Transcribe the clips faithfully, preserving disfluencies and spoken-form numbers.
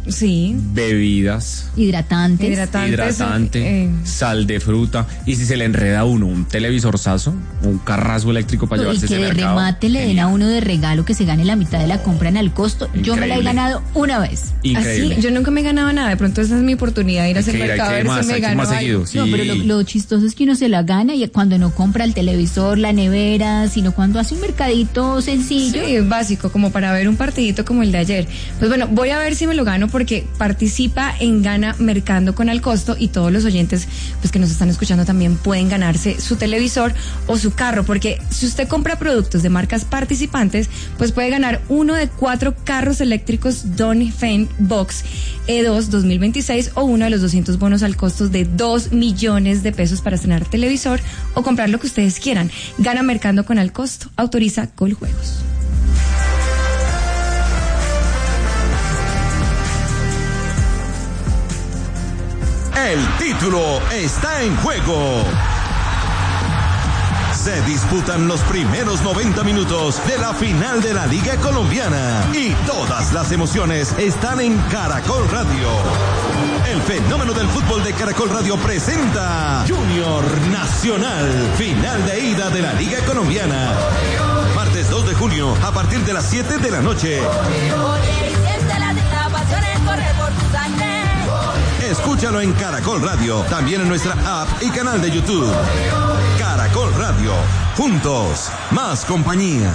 Sí. bebidas, hidratantes, hidratantes hidratante, eh. sal de fruta, y si se le enreda a uno un televisorzazo, un carrazo eléctrico para y llevarse que ese de mercado, remate le den a uno de regalo que se gane la mitad de la compra en Al Costo. Increíble. Yo me la he ganado una vez. Increíble. Así, yo nunca me he ganado nada, de pronto esa es mi oportunidad de ir a hacer Hay que ir, hay mercado a que ir ver más, si me hay que ir gano más algo. seguido, sí. No, pero lo, lo chistoso es que uno se la gana y cuando no compra el televisor, la nevera, sino cuando hace un mercadito sencillo. Sí, básico, como para ver un partidito como el de ayer. Pues bueno, voy a ver si me lo gano porque participa en Gana Mercando con Al Costo y todos los oyentes pues que nos están escuchando también pueden ganarse su televisor o su carro, porque si usted compra productos de marcas participantes, pues puede ganar uno de cuatro carros eléctricos Dongfeng Box E dos dos mil veintiséis o uno de los doscientos bonos al costo de dos millones de pesos para estrenar televisor o comprar lo que ustedes quieran. Gana Mercando con Al Costo. Autoriza Coljuegos. El título está en juego. Se disputan los primeros noventa minutos de la final de la Liga Colombiana y todas las emociones están en Caracol Radio. El fenómeno del fútbol de Caracol Radio presenta Junior Nacional, final de ida de la Liga Colombiana. Martes dos de junio a partir de las siete de la noche. Escúchalo en Caracol Radio, también en nuestra app y canal de YouTube. Caracol Radio, juntos, más compañía.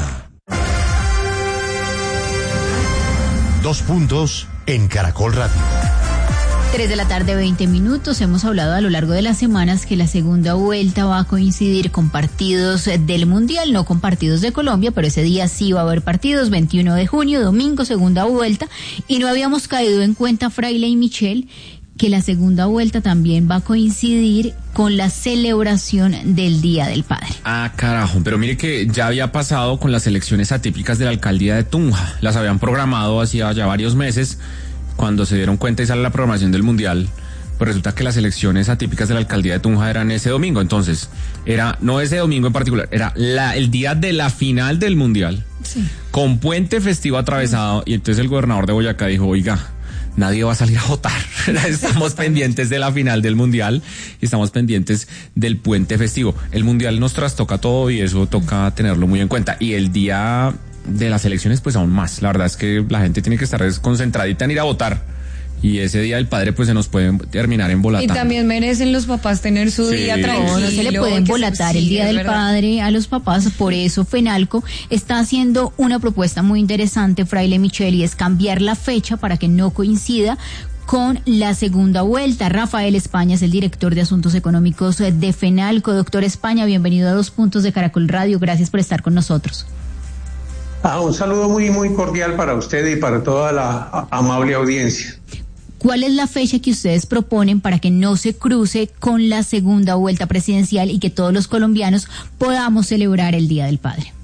Dos puntos en Caracol Radio. Tres de la tarde, veinte minutos. Hemos hablado a lo largo de las semanas que la segunda vuelta va a coincidir con partidos del Mundial, no con partidos de Colombia, pero ese día sí va a haber partidos, veintiuno de junio, domingo, segunda vuelta, y no habíamos caído en cuenta, Fraile y Michelle, que la segunda vuelta también va a coincidir con la celebración del Día del Padre. Ah, carajo, pero mire que ya había pasado con las elecciones atípicas de la alcaldía de Tunja. Las habían programado hacía ya varios meses. Cuando se dieron cuenta y sale la programación del Mundial, pues resulta que las elecciones atípicas de la alcaldía de Tunja eran ese domingo. Entonces, era, no ese domingo en particular, era la, el día de la final del Mundial, sí, con puente festivo atravesado. Y entonces el gobernador de Boyacá dijo, oiga, nadie va a salir a votar. Estamos pendientes de la final del Mundial y estamos pendientes del puente festivo. El Mundial nos trastoca todo y eso toca tenerlo muy en cuenta. Y el día de las elecciones, pues aún más. La verdad es que la gente tiene que estar desconcentradita en ir a votar. Y ese Día del Padre, pues se nos puede terminar embolatando. Y también merecen los papás tener su sí, día tranquilo. No, no se le puede embolatar el Día del Padre a los papás. Por eso Fenalco está haciendo una propuesta muy interesante, Fraile Michelle, y es cambiar la fecha para que no coincida con la segunda vuelta. Rafael España es el director de Asuntos Económicos de Fenalco. Doctor España, bienvenido a Dos Puntos de Caracol Radio. Gracias por estar con nosotros. Ah, un saludo muy, muy cordial para usted y para toda la amable audiencia. ¿Cuál es la fecha que ustedes proponen para que no se cruce con la segunda vuelta presidencial y que todos los colombianos podamos celebrar el Día del Padre?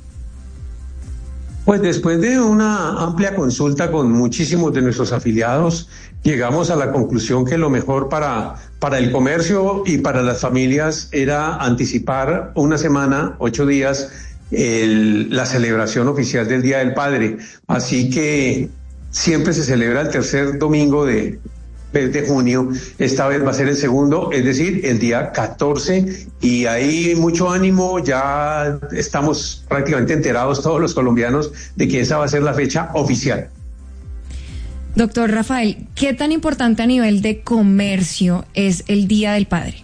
Pues después de una amplia consulta con muchísimos de nuestros afiliados, llegamos a la conclusión que lo mejor para, para el comercio y para las familias era anticipar una semana, ocho días, el, la celebración oficial del Día del Padre. Así que siempre se celebra el tercer domingo de, de junio. Esta vez va a ser el segundo, es decir, el día catorce. Y hay mucho ánimo, ya estamos prácticamente enterados todos los colombianos de que esa va a ser la fecha oficial. Doctor Rafael, ¿qué tan importante a nivel de comercio es el Día del Padre?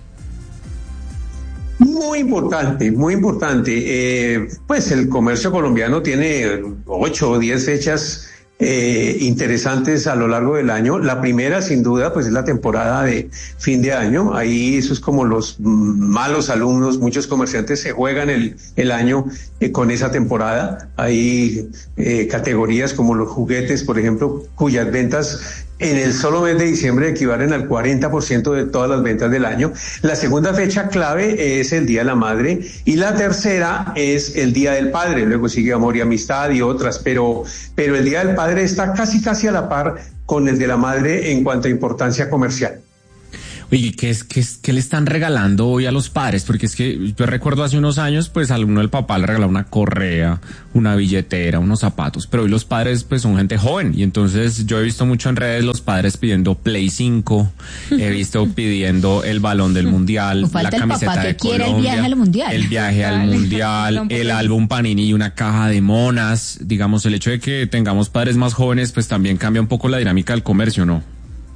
Muy importante, muy importante. Eh, pues el comercio colombiano tiene ocho o diez fechas eh, interesantes a lo largo del año. La primera, sin duda, pues es la temporada de fin de año. Ahí eso es como los malos alumnos. Muchos comerciantes se juegan el, el año eh, con esa temporada. Hay eh, categorías como los juguetes, por ejemplo, cuyas ventas en el solo mes de diciembre equivalen al cuarenta por ciento de todas las ventas del año. La segunda fecha clave es el Día de la Madre y la tercera es el Día del Padre. Luego sigue Amor y Amistad y otras, pero, pero el Día del Padre está casi casi a la par con el de la Madre en cuanto a importancia comercial. Oye, ¿qué, es, qué, es, ¿qué le están regalando hoy a los padres? Porque es que yo recuerdo hace unos años, pues a uno el papá le regalaba una correa, una billetera, unos zapatos, pero hoy los padres pues son gente joven y entonces yo he visto mucho en redes los padres pidiendo Play cinco, he visto pidiendo el balón del mundial, la camiseta de Colombia, el viaje al mundial, el viaje al mundial, el álbum Panini y una caja de monas. Digamos, el hecho de que tengamos padres más jóvenes pues también cambia un poco la dinámica del comercio, ¿no?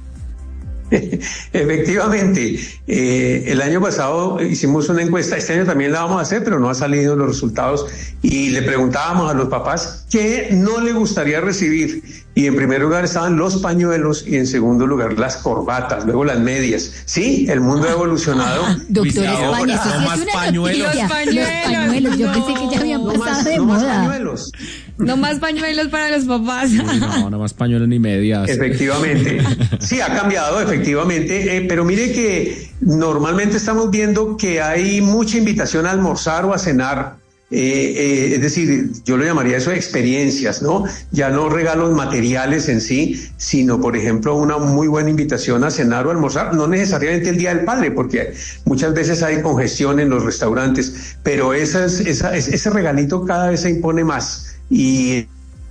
Efectivamente, eh, el año pasado hicimos una encuesta, este año también la vamos a hacer, pero no han salido los resultados, y le preguntábamos a los papás qué no le gustaría recibir, y en primer lugar estaban los pañuelos y en segundo lugar las corbatas, luego las medias. Sí, el mundo ha evolucionado. Doctor España, esto sí no es más una pañuelos. noticia. Los pañuelos, Los pañuelos, yo no, pensé que ya habían No pasado más, de no más moda. pañuelos. No más pañuelos para los papás. Uy, no, no más pañuelos ni medias. Efectivamente, sí, ha cambiado, efectivamente, eh, pero mire que normalmente estamos viendo que hay mucha invitación a almorzar o a cenar, eh, eh, es decir, yo lo llamaría eso de experiencias, ¿no? Ya no regalos materiales en sí, sino, por ejemplo, una muy buena invitación a cenar o almorzar, no necesariamente el Día del Padre, porque muchas veces hay congestión en los restaurantes, pero esa es, esa, ese regalito cada vez se impone más. Y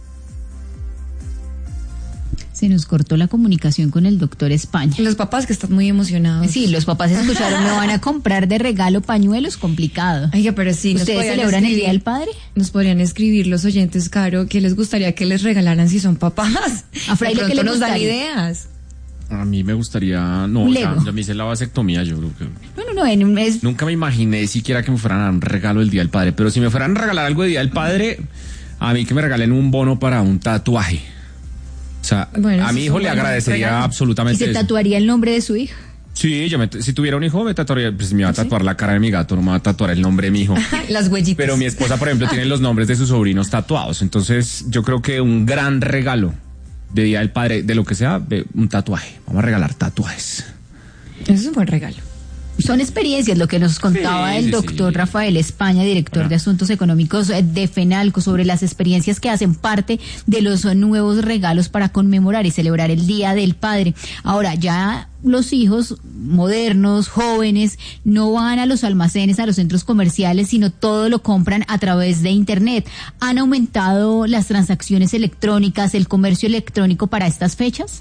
se nos cortó la comunicación con el doctor España. Los papás que están muy emocionados. Sí, los papás escucharon, me van a comprar de regalo pañuelos, complicado. Oiga, pero sí. ¿Ustedes celebran el Día del Padre? Nos podrían escribir los oyentes, Caro, que les gustaría que les regalaran si son papás. A Fraile, ¿qué les nos dan gustaría? ideas. A mí me gustaría, no, ya, ya me hice la vasectomía, yo creo que... No, no, no, en un mes... Nunca me imaginé siquiera que me fueran a dar un regalo del Día del Padre, pero si me fueran a regalar algo del Día del Padre, a mí que me regalen un bono para un tatuaje. O sea, bueno, a mi hijo le agradecería absolutamente ¿Y se eso. tatuaría el nombre de su hijo? Sí, yo me, si tuviera un hijo me tatuaría, pues me iba a tatuar la cara de mi gato, no me va a tatuar el nombre de mi hijo. Las huellitas. Pero mi esposa, por ejemplo, tiene los nombres de sus sobrinos tatuados, entonces yo creo que un gran regalo de Día del Padre, de lo que sea, de un tatuaje. Vamos a regalar tatuajes. Eso es un buen regalo. Son experiencias, lo que nos contaba Sí, el sí, doctor sí. Rafael España, director Hola. de Asuntos Económicos de FENALCO, sobre las experiencias que hacen parte de los nuevos regalos para conmemorar y celebrar el Día del Padre. Ahora, ya los hijos modernos, jóvenes, no van a los almacenes, a los centros comerciales, sino todo lo compran a través de Internet. ¿Han aumentado las transacciones electrónicas, el comercio electrónico para estas fechas?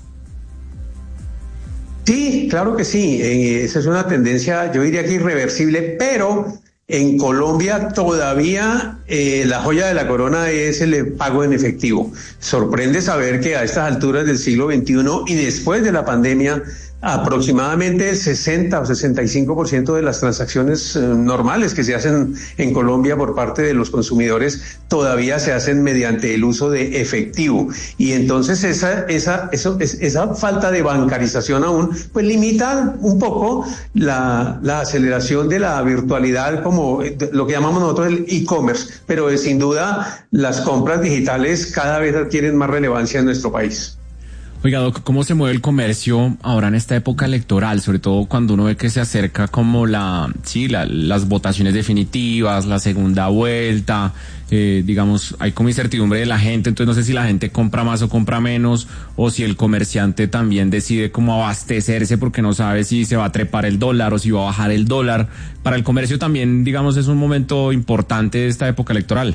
sí, claro que sí, eh, esa es una tendencia, yo diría que irreversible, pero en Colombia todavía eh, la joya de la corona es el pago en efectivo. Sorprende saber que a estas alturas del siglo veintiuno y después de la pandemia, aproximadamente el sesenta o sesenta y cinco por ciento de las transacciones eh, normales que se hacen en Colombia por parte de los consumidores todavía se hacen mediante el uso de efectivo. Y entonces esa, esa, eso, es, esa falta de bancarización aún, pues limita un poco la, la aceleración de la virtualidad, como lo que llamamos nosotros el e-commerce. Pero eh, sin duda las compras digitales cada vez adquieren más relevancia en nuestro país. Oiga, Doc, ¿cómo se mueve el comercio ahora en esta época electoral? Sobre todo cuando uno ve que se acerca como la, sí, la, las votaciones definitivas, la segunda vuelta, eh, digamos, hay como incertidumbre de la gente, entonces no sé si la gente compra más o compra menos, o si el comerciante también decide cómo abastecerse porque no sabe si se va a trepar el dólar o si va a bajar el dólar. Para el comercio también, digamos, es un momento importante de esta época electoral.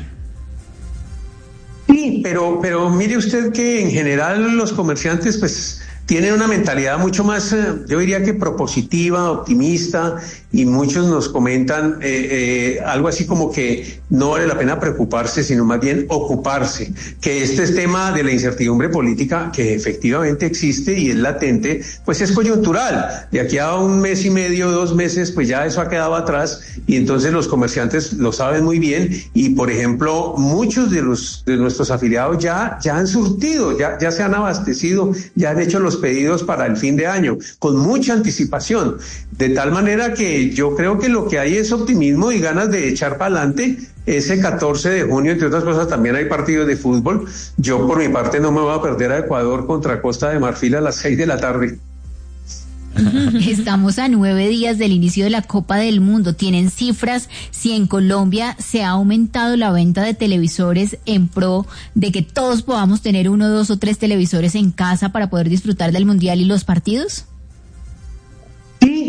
Sí, pero, pero mire usted que en general los comerciantes pues tienen una mentalidad mucho más, eh, yo diría que propositiva, optimista, y muchos nos comentan eh, eh, algo así como que no vale la pena preocuparse, sino más bien ocuparse, que este es tema de la incertidumbre política que efectivamente existe y es latente, pues es coyuntural. De aquí a un mes y medio, dos meses, pues ya eso ha quedado atrás y entonces los comerciantes lo saben muy bien y, por ejemplo, muchos de los de nuestros afiliados ya, ya han surtido, ya, ya se han abastecido, ya han hecho los pedidos para el fin de año con mucha anticipación, de tal manera que yo creo que lo que hay es optimismo y ganas de echar para adelante. Ese catorce de junio, entre otras cosas, también hay partidos de fútbol. Yo, por mi parte, no me voy a perder a Ecuador contra Costa de Marfil a las seis de la tarde. Estamos a nueve días del inicio de la Copa del Mundo. ¿Tienen cifras si en Colombia se ha aumentado la venta de televisores en pro de que todos podamos tener uno, dos o tres televisores en casa para poder disfrutar del Mundial y los partidos? Sí,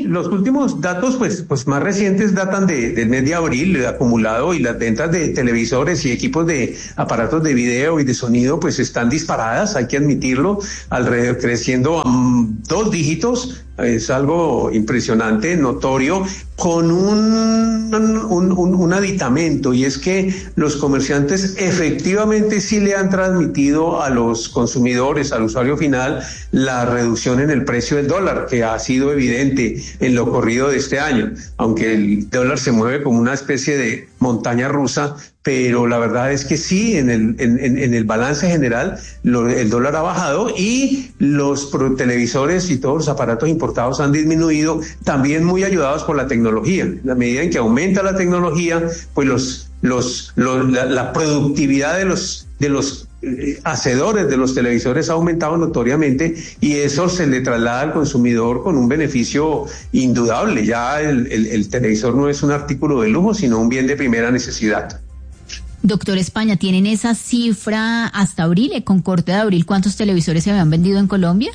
sí, los últimos datos pues, pues más recientes datan de, del mes de abril, el acumulado, y las ventas de televisores y equipos de aparatos de video y de sonido pues están disparadas, hay que admitirlo, alrededor, creciendo a um, dos dígitos. Es algo impresionante, notorio, con un, un, un, un aditamento, y es que los comerciantes efectivamente sí le han transmitido a los consumidores, al usuario final, la reducción en el precio del dólar, que ha sido evidente en lo corrido de este año, aunque el dólar se mueve como una especie de montaña rusa, pero la verdad es que sí, en el, en, en el balance general, lo, el dólar ha bajado y los pro, televisores y todos los aparatos importados han disminuido, también muy ayudados por la tecnología. En la medida en que aumenta la tecnología, pues los, los, los la, la productividad de los, de los eh, hacedores de los televisores ha aumentado notoriamente, y eso se le traslada al consumidor con un beneficio indudable. Ya el, el, el televisor no es un artículo de lujo, sino un bien de primera necesidad. Doctor España, ¿tienen esa cifra hasta abril, con corte de abril, cuántos televisores se habían vendido en Colombia?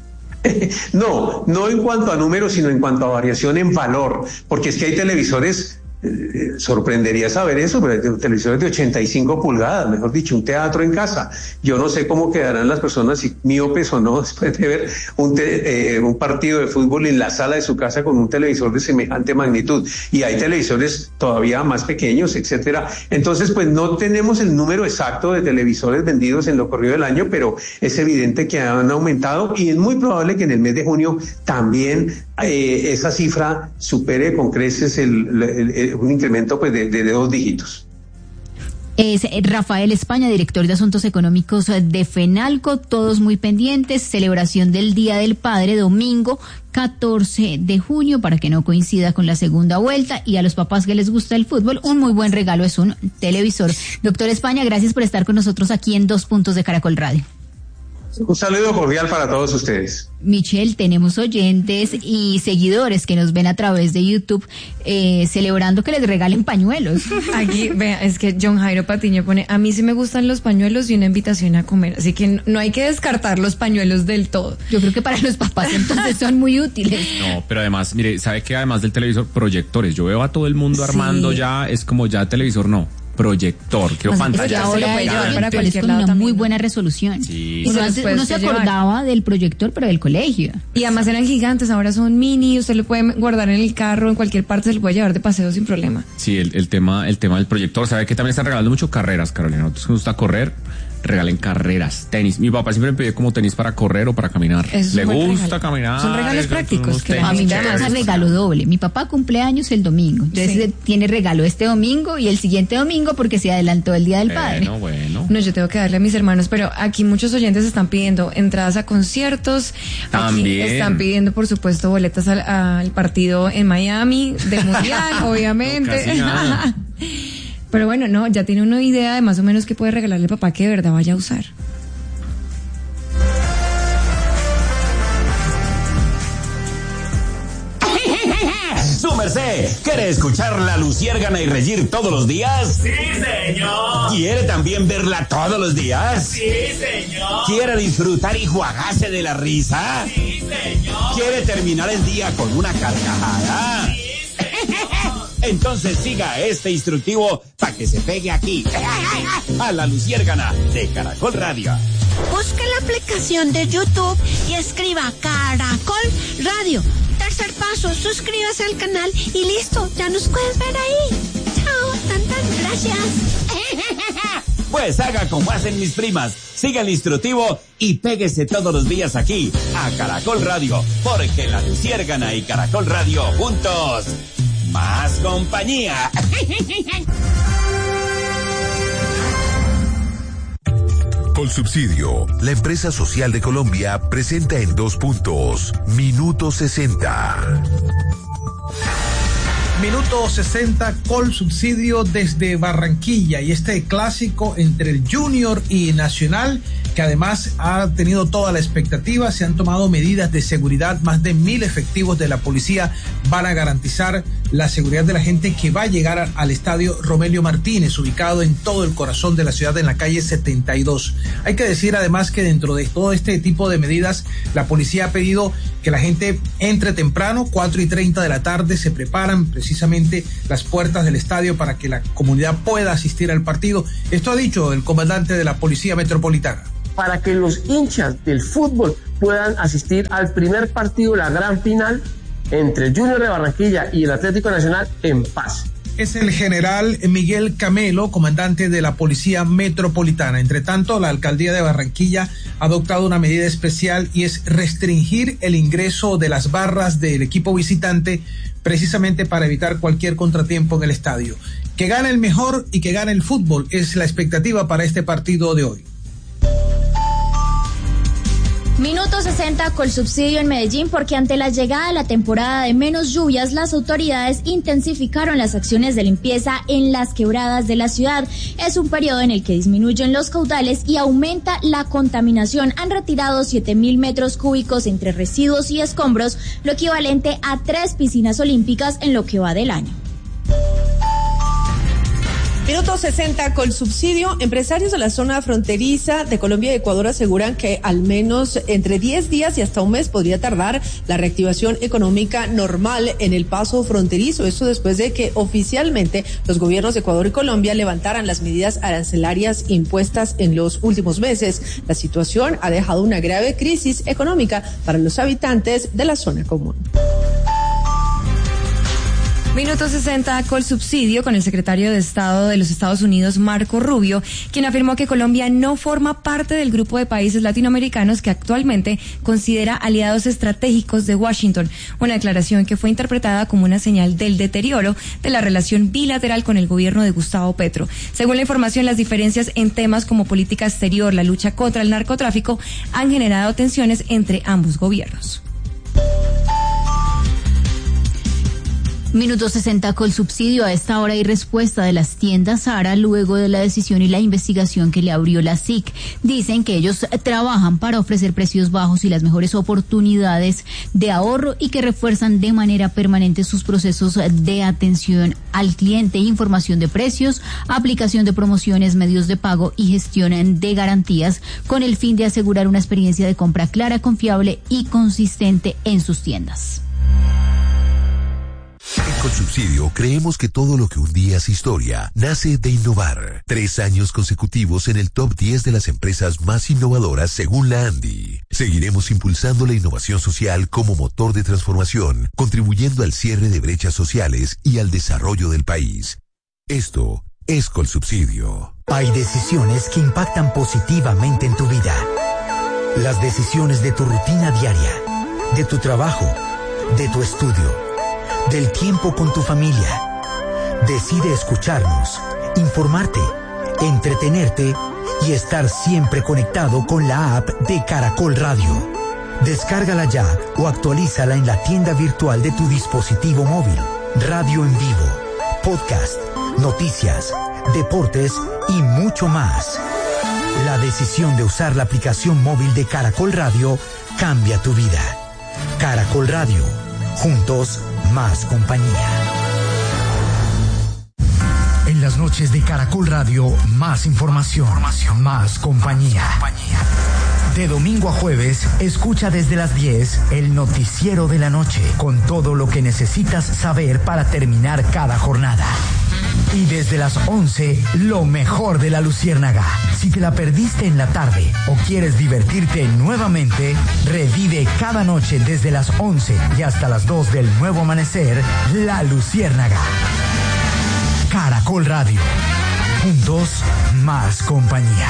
No, no en cuanto a números, sino en cuanto a variación en valor, porque es que hay televisores, eh, sorprendería saber eso, pero hay televisores de ochenta y cinco pulgadas, mejor dicho, un teatro en casa. Yo no sé cómo quedarán las personas, si miopes o no, después de ver un, te, eh, un partido de fútbol en la sala de su casa con un televisor de semejante magnitud. Y hay televisores todavía más pequeños, etcétera. Entonces, pues no tenemos el número exacto de televisores vendidos en lo corrido del año, pero es evidente que han aumentado, y es muy probable que en el mes de junio también eh, esa cifra supere con creces el, el, el un incremento pues de, de, de dos dígitos. Es Rafael España, director de Asuntos Económicos de FENALCO, todos muy pendientes, celebración del Día del Padre, domingo catorce de junio, para que no coincida con la segunda vuelta, y a los papás que les gusta el fútbol, un muy buen regalo es un televisor. Doctor España, gracias por estar con nosotros aquí en Dos Puntos de Caracol Radio. Un saludo cordial para todos ustedes. Michelle, tenemos oyentes y seguidores que nos ven a través de YouTube eh, celebrando que les regalen pañuelos. Aquí, vea, es que John Jairo Patiño pone, a mí sí me gustan los pañuelos y una invitación a comer, así que no, no hay que descartar los pañuelos del todo. Yo creo que para los papás entonces son muy útiles. No, pero además, mire, ¿sabe qué? Además del televisor, proyectores. Yo veo a todo el mundo armando, sí. Ya, es como ya televisor no. Proyector, quiero pues pantalla. Ahora se lo puede llevar para cualquier lado, una también, muy buena resolución. Sí. Uno, se, uno se acordaba llevar. del proyector, pero del colegio. Y además eran gigantes, ahora son mini, usted lo puede guardar en el carro, en cualquier parte se lo puede llevar de paseo sin problema. Sí, el, el tema el tema del proyector, ¿sabe que también están regalando mucho carreras, Carolina? Nosotros nos gusta correr, regalen carreras, tenis. Mi papá siempre me pidió como tenis para correr o para caminar. Es Le gusta regalo. Caminar. Son regalos prácticos. Que a mí me da regalo doble. Mi papá cumple años el domingo. Entonces sí. Tiene regalo este domingo y el siguiente domingo porque se adelantó el Día del Padre. Bueno, bueno. No, yo tengo que darle a mis hermanos, pero aquí muchos oyentes están pidiendo entradas a conciertos. También. Aquí están pidiendo, por supuesto, boletas al, al partido en Miami del Mundial, obviamente. No, casi nada. Pero bueno, no, ya tiene una idea de más o menos qué puede regalarle al papá que de verdad vaya a usar. ¡Su merced! ¿Quiere escuchar La Luciérgana y reír todos los días? ¡Sí, señor! ¿Quiere también verla todos los días? ¡Sí, señor! ¿Quiere disfrutar y juagarse de la risa? ¡Sí, señor! ¿Quiere terminar el día con una carcajada? ¡Sí, señor! Entonces siga este instructivo para que se pegue aquí, a La Luciérgana de Caracol Radio. Busque la aplicación de YouTube y escriba Caracol Radio. Tercer paso, suscríbase al canal y listo, ya nos puedes ver ahí. Chao, tan tan, gracias. Pues haga como hacen mis primas, siga el instructivo y péguese todos los días aquí a Caracol Radio, porque La Luciérgana y Caracol Radio juntos, más compañía. Colsubsidio, la empresa social de Colombia, presenta en Dos Puntos, Minuto sesenta. Minuto sesenta, Colsubsidio desde Barranquilla, y este clásico entre el Junior y Nacional, que además ha tenido toda la expectativa. Se han tomado medidas de seguridad, más de mil efectivos de la policía van a garantizar la seguridad de la gente que va a llegar al estadio Romelio Martínez, ubicado en todo el corazón de la ciudad, en la calle setenta y dos. Hay que decir además que dentro de todo este tipo de medidas, la policía ha pedido que la gente entre temprano, cuatro y treinta de la tarde, se preparan precisamente las puertas del estadio para que la comunidad pueda asistir al partido. Esto ha dicho el comandante de la Policía Metropolitana. Para que los hinchas del fútbol puedan asistir al primer partido, la gran final entre el Junior de Barranquilla y el Atlético Nacional en paz. Es el general Miguel Camelo, comandante de la Policía Metropolitana. Entre tanto, la alcaldía de Barranquilla ha adoptado una medida especial y es restringir el ingreso de las barras del equipo visitante precisamente para evitar cualquier contratiempo en el estadio. Que gane el mejor y que gane el fútbol es la expectativa para este partido de hoy. Minuto sesenta con subsidio en Medellín, porque ante la llegada de la temporada de menos lluvias, las autoridades intensificaron las acciones de limpieza en las quebradas de la ciudad. Es un periodo en el que disminuyen los caudales y aumenta la contaminación. Han retirado siete mil metros cúbicos entre residuos y escombros, lo equivalente a tres piscinas olímpicas en lo que va del año. Minuto sesenta con subsidio. Empresarios de la zona fronteriza de Colombia y Ecuador aseguran que al menos entre diez días y hasta un mes podría tardar la reactivación económica normal en el paso fronterizo. Esto después de que oficialmente los gobiernos de Ecuador y Colombia levantaran las medidas arancelarias impuestas en los últimos meses. La situación ha dejado una grave crisis económica para los habitantes de la zona común. Minuto sesenta con subsidio con el secretario de Estado de los Estados Unidos, Marco Rubio, quien afirmó que Colombia no forma parte del grupo de países latinoamericanos que actualmente considera aliados estratégicos de Washington. Una declaración que fue interpretada como una señal del deterioro de la relación bilateral con el gobierno de Gustavo Petro. Según la información, las diferencias en temas como política exterior, la lucha contra el narcotráfico, han generado tensiones entre ambos gobiernos. Minuto sesenta con subsidio. A esta hora hay respuesta de las tiendas Zara luego de la decisión y la investigación que le abrió la S I C. Dicen que ellos trabajan para ofrecer precios bajos y las mejores oportunidades de ahorro y que refuerzan de manera permanente sus procesos de atención al cliente, información de precios, aplicación de promociones, medios de pago y gestión de garantías con el fin de asegurar una experiencia de compra clara, confiable y consistente en sus tiendas. En Colsubsidio creemos que todo lo que un día es historia nace de innovar. Tres años consecutivos en el top diez de las empresas más innovadoras según la ANDI. Seguiremos impulsando la innovación social como motor de transformación, contribuyendo al cierre de brechas sociales y al desarrollo del país. Esto es Colsubsidio. Hay decisiones que impactan positivamente en tu vida. Las decisiones de tu rutina diaria, de tu trabajo, de tu estudio, del tiempo con tu familia. Decide escucharnos, informarte, entretenerte y estar siempre conectado con la app de Caracol Radio. Descárgala ya o actualízala en la tienda virtual de tu dispositivo móvil. Radio en vivo, podcast, noticias, deportes y mucho más. La decisión de usar la aplicación móvil de Caracol Radio cambia tu vida. Caracol Radio, juntos más compañía. En las noches de Caracol Radio, más información, información. Más compañía. Más compañía. De domingo a jueves, escucha desde las diez el noticiero de la noche, con todo lo que necesitas saber para terminar cada jornada. Y desde las once, lo mejor de la Luciérnaga. Si te la perdiste en la tarde o quieres divertirte nuevamente, revive cada noche desde las once y hasta las dos del nuevo amanecer, La Luciérnaga. Caracol Radio. Juntos, más compañía.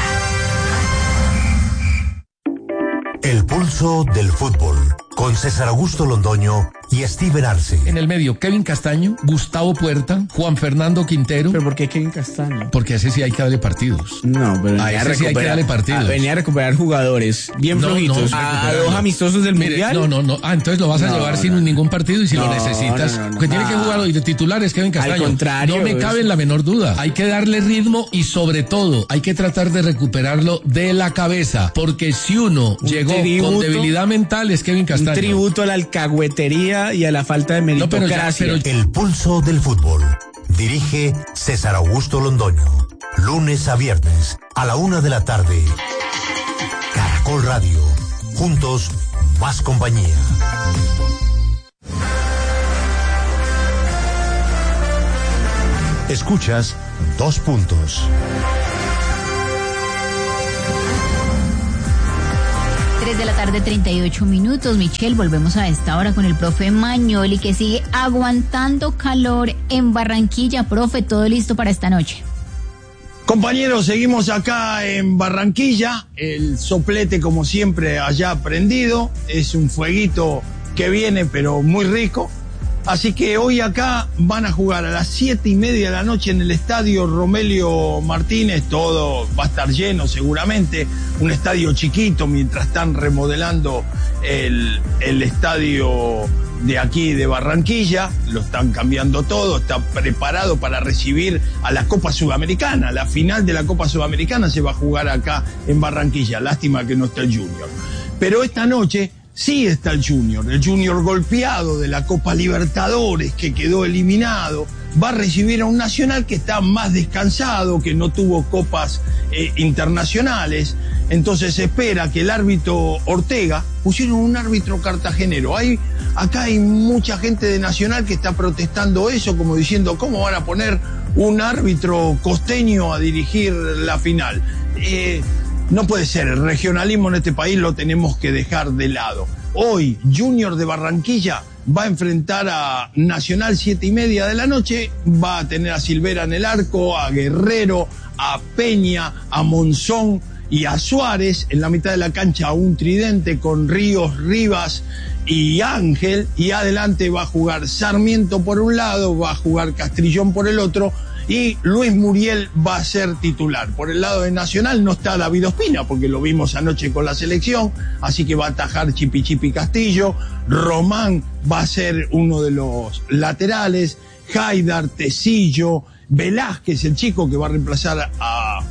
El pulso del fútbol, con César Augusto Londoño y Steven Arce. En el medio, Kevin Castaño, Gustavo Puerta, Juan Fernando Quintero. ¿Pero por qué Kevin Castaño? Porque a ese sí hay que darle partidos. No, pero a ese sí hay que darle partidos. A, venía a recuperar jugadores bien no, flojitos. No, a dos amistosos del Mire, Mundial. No, no, no. Ah, entonces lo vas a no, llevar no. sin ningún partido y si no, lo necesitas. No, no, no, que no. tiene que jugar hoy de titular es Kevin Castaño. Al contrario. No me cabe la menor duda. Hay que darle ritmo y sobre todo hay que tratar de recuperarlo de la cabeza. Porque si uno Un llegó tributo. con debilidad mental es Kevin Castaño. daño. tributo a la alcahuetería y a la falta de meritocracia. No, pero ya, pero... El pulso del fútbol. Dirige César Augusto Londoño. Lunes a viernes a la una de la tarde. Caracol Radio. Juntos, más compañía. Escuchas Dos Puntos. tres de la tarde, treinta y ocho minutos. Michelle, volvemos a esta hora con el profe Mañoli, que sigue aguantando calor en Barranquilla. Profe, ¿todo listo para esta noche? Compañeros, seguimos acá en Barranquilla. El soplete, como siempre, allá prendido. Es un fueguito que viene, pero muy rico. Así que hoy acá van a jugar a las siete y media de la noche en el estadio Romelio Martínez. Todo va a estar lleno seguramente. Un estadio chiquito mientras están remodelando el, el estadio de aquí de Barranquilla. Lo están cambiando todo. Está preparado para recibir a la Copa Sudamericana. La final de la Copa Sudamericana se va a jugar acá en Barranquilla. Lástima que no está el Junior. Pero esta noche... sí está el Junior, el Junior golpeado de la Copa Libertadores, que quedó eliminado, va a recibir a un Nacional que está más descansado, que no tuvo copas eh, internacionales. Entonces se espera que el árbitro Ortega, pusieron un árbitro cartagenero. Hay, acá hay mucha gente de Nacional que está protestando eso, como diciendo, ¿cómo van a poner un árbitro costeño a dirigir la final? Eh, No puede ser, el regionalismo en este país lo tenemos que dejar de lado. Hoy, Junior de Barranquilla va a enfrentar a Nacional siete y media de la noche, va a tener a Silvera en el arco, a Guerrero, a Peña, a Monzón y a Suárez. En la mitad de la cancha un tridente con Ríos, Rivas y Ángel, y adelante va a jugar Sarmiento por un lado, va a jugar Castrillón por el otro, y Luis Muriel va a ser titular. Por el lado de Nacional no está David Ospina, porque lo vimos anoche con la selección, así que va a atajar Chipi Chipi Castillo. Román va a ser uno de los laterales, Haidar, Tecillo, Velázquez, el chico que va a reemplazar a,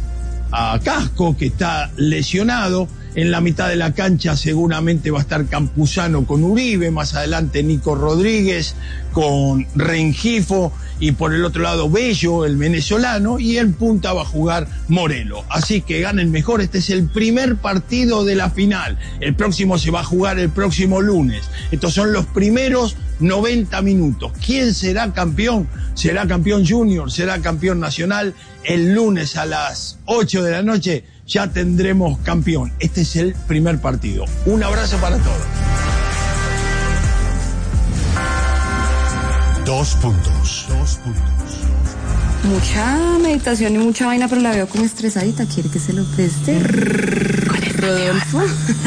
a Casco, que está lesionado. En la mitad de la cancha seguramente va a estar Campuzano con Uribe, más adelante Nico Rodríguez con Rengifo, y por el otro lado Bello, el venezolano, y en punta va a jugar Morelo. Así que gana el mejor. Este es el primer partido de la final. El próximo se va a jugar el próximo lunes. Estos son los primeros noventa minutos. ¿Quién será campeón? ¿Será campeón Junior? ¿Será campeón Nacional? El lunes a las ocho de la noche ya tendremos campeón. Este es el primer partido. Un abrazo para todos. Dos puntos. Dos puntos. Mucha meditación y mucha vaina, pero la veo como estresadita. ¿Quiere que se lo preste? Rodolfo.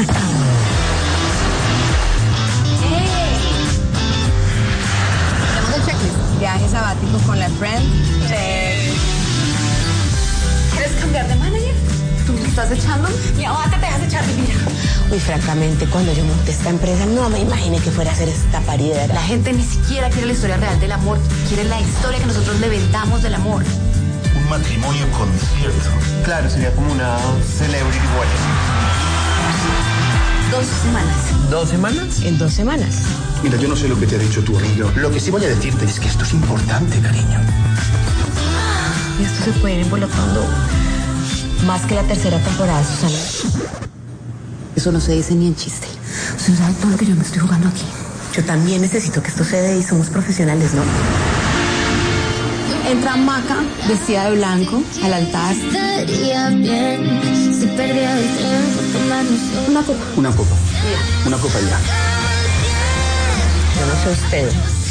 Tenemos el checklist. Viaje sabático con la friend. Check. ¿Quieres cambiar de manager? ¿Tú me estás echando? Mi mamá te dejas echar mi vida. Uy, francamente, cuando yo monté esta empresa, no me imaginé que fuera a hacer esta paridera. La gente ni siquiera quiere la historia real del amor, quiere la historia que nosotros le vendamos del amor. Un matrimonio concierto. Claro, sería como una celebrity wedding. Dos semanas. ¿Dos semanas? En dos semanas. Mira, yo no sé lo que te ha dicho tu amigo. Lo que sí voy a decirte es que esto es importante, cariño. Y esto se puede ir involucrando más que la tercera temporada de Susana. Eso no se dice ni en chiste. Usted sabe todo lo que yo me estoy jugando aquí. Yo también necesito que esto se dé y somos profesionales, ¿no? Entra Maca, vestida de blanco, al altar. Estaría bien si perdiera el tiempo tomarnos Una copa. Una copa. Una copa ya. Yo no sé usted,